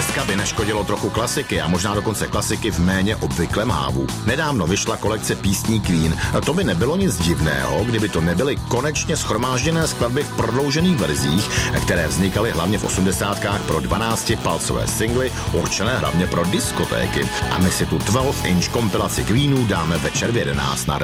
Dneska by neškodilo trochu klasiky a možná dokonce klasiky v méně obvyklém hávu. Nedávno vyšla kolekce písní Queen. To by nebylo nic divného, kdyby to nebyly konečně shromážděné skladby v prodloužených verzích, které vznikaly hlavně v 80kách pro 12-palcové singly, určené hlavně pro diskotéky. A my si tu 12-inch kompilaci Queenů dáme večer v 11 na